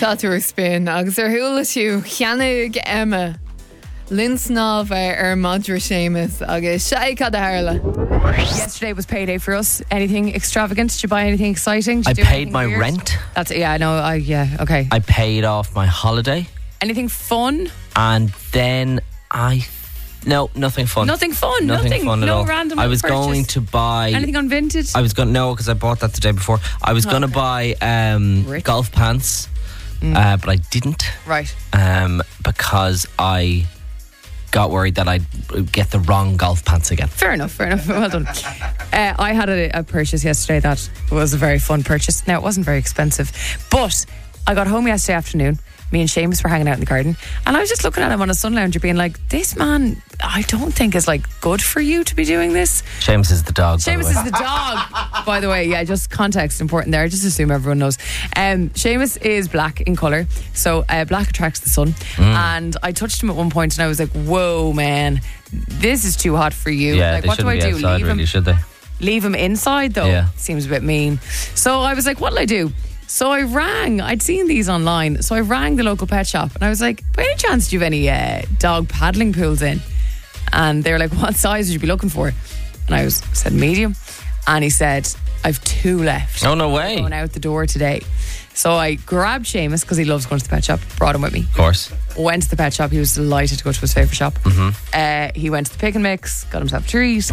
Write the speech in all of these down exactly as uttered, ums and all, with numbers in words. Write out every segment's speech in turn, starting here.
tá tú ar spin agus ar thuúla tú cheannaigh Emma Linsnáv ar Madra Seamus agus Shaika Harla. Yesterday was payday for us. Anything extravagant? Did you buy anything exciting? Did I you do paid anything my weird? rent. That's yeah. No, I yeah. Okay. I paid off my holiday. Anything fun? And then I... No, nothing fun. Nothing fun. Nothing, Nothing. fun at no all. random. I was purchase. going to buy... Anything on Vinted? I was going to... No, because I bought that the day before. I was going to buy um, Rich. golf pants, Mm. uh, but I didn't. Right. Um, because I got worried that I'd get the wrong golf pants again. Fair enough. Fair enough. Well done. Uh, I had a, a purchase yesterday that was a very fun purchase. Now, it wasn't very expensive, but I got home yesterday afternoon. Me and Seamus were hanging out in the garden, and I was just looking at him on a sun lounger being like, this man, I don't think is like good for you to be doing this. Seamus is the dog. by the Seamus way. is the dog, by the way. Yeah, just context important there. I just assume everyone knows. Um, Seamus is black in colour, so uh, black attracts the sun. Mm. And I touched him at one point, and I was like, "Whoa, man, this is too hot for you." Yeah, like, they what do I shouldn't do? be outside, Leave really, him? should they? Leave him inside though? Yeah. Seems a bit mean. So I was like, what'll I do? So I rang, I'd seen these online, so I rang the local pet shop and I was like, by any chance do you have any uh, dog paddling pools in? And they were like, what size would you be looking for? And I was said medium. And he said, I've two left. Oh, no way. Going out the door today. So I grabbed Seamus because he loves going to the pet shop, brought him with me. Of course. Went to the pet shop. He was delighted to go to his favourite shop. Mm-hmm. Uh, he went to the pick and mix, got himself a treat,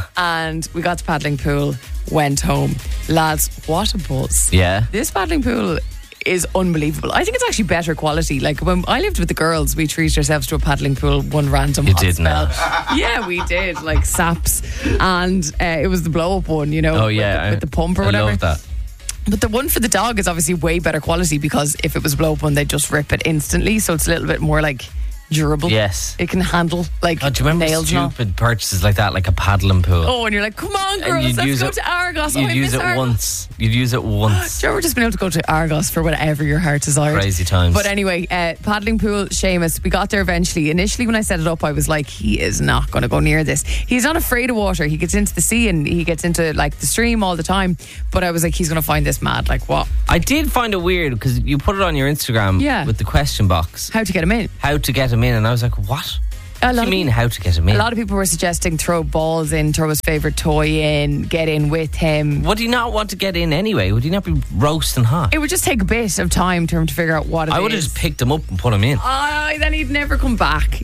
and we got to paddling pool, went home. Lads, what a buzz. Yeah. This paddling pool is unbelievable. I think it's actually better quality. Like when I lived with the girls, we treated ourselves to a paddling pool one random You hot did spell. now. Yeah, we did. Like saps. And uh, it was the blow up one, you know, Oh, yeah. with, the, with the pump or I whatever. love that. But the one for the dog is obviously way better quality because if it was blow up one, they'd just rip it instantly. So it's a little bit more like durable. Yes. It can handle like Oh, do you remember nails and all. stupid purchases like that, like a paddling pool? Oh, and you're like, come on, And girls, you'd let's use go it- to Argos. You'd oh, I use miss it Argos. once. You'd use it once. Do you ever just been able to go to Argos for whatever your heart desired? Crazy times. But anyway, uh, paddling pool, Seamus, we got there eventually. Initially, when I set it up, I was like, he is not going to go near this. He's not afraid of water. He gets into the sea and he gets into like the stream all the time. But I was like, he's going to find this mad. Like, what? I did find it weird because you put it on your Instagram Yeah. with the question box, How to get him in? how to get him in, and I was like, what? A What lot do of you mean people- how to get him in? A lot of people were suggesting throw balls in, throw his favourite toy in, get in with him. Would he not want to get in anyway? Would he not be roasting hot? It would just take a bit of time to him to figure out what it I would have is. just picked him up and put him in. Ah, then he'd never come back.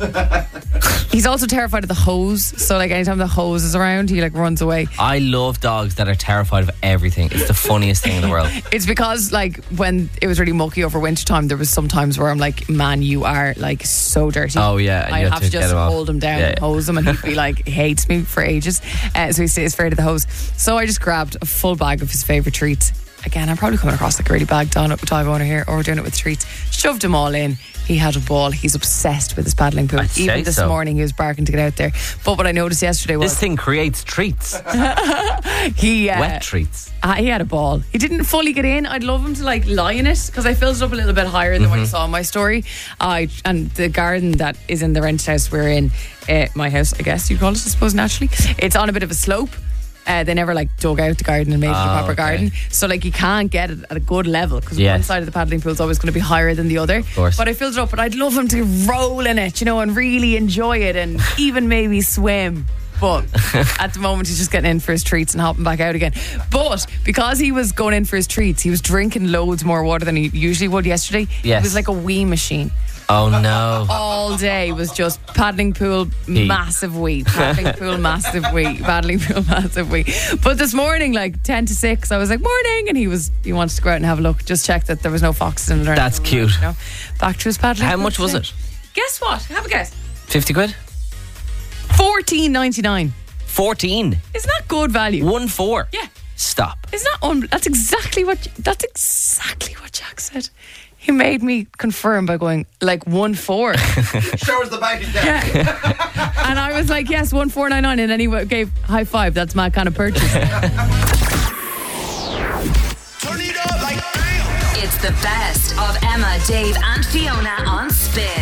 He's also terrified of the hose. So like anytime the hose is around, he like runs away. I love dogs that are terrified of everything. It's the funniest thing in the world. It's because like when it was really mucky over winter time, there was some times where I'm like, man, you are like so dirty. Oh, yeah, and I you have have to to get just him off. hold him down Yeah, and yeah. hose him, and he'd be like, he hates me for ages. Uh, so he stays afraid of the hose. So I just grabbed a full bag of his favourite treats. Again, I'm probably coming across like a really bad dog owner here, or we're doing it with treats. Shoved them all in. He had a ball. He's obsessed with his paddling pool. I'd say Even this so. morning, he was barking to get out there. But what I noticed yesterday was This thing creates treats. he uh, Wet treats. Uh, he had a ball. He didn't fully get in. I'd love him to like lie in it because I filled it up a little bit higher than Mm-hmm. what you saw in my story. I and the garden that is in the rented house we're in, uh, my house, I guess you'd call it, I suppose naturally. It's on a bit of a slope. Uh, they never like dug out the garden and made it a Ah, proper okay. garden, so like you can't get it at a good level because Yes. one side of the paddling pool is always going to be higher than the other. Of course. But I filled it up, but I'd love him to roll in it, you know, and really enjoy it, and even maybe swim. But at the moment, he's just getting in for his treats and hopping back out again. But because he was going in for his treats, he was drinking loads more water than he usually would yesterday. Yes. It was like a wee machine. Oh, no. All day was just paddling pool, He- massive wee. Paddling pool, massive wee. Paddling pool, massive wee. But this morning, like ten to six, I was like, morning. And he was, he wanted to go out and have a look. Just check that there was no foxes in it. or That's anything, cute. You know? Back to his paddling How pool much was today. it? Guess what? Have a guess. fifty quid? fourteen ninety-nine. fourteen. Isn't that good value? One four. Yeah. Stop. Isn't that un- that's exactly what that's exactly what Jack said. He made me confirm by going like one four. Show us the bank account. Yeah. And I was like, yes, one four nine nine, and then he w- gave high five. That's my kind of purchase. Turn it up like bam. It's the best of Emma, Dave, and Fiona on Spin.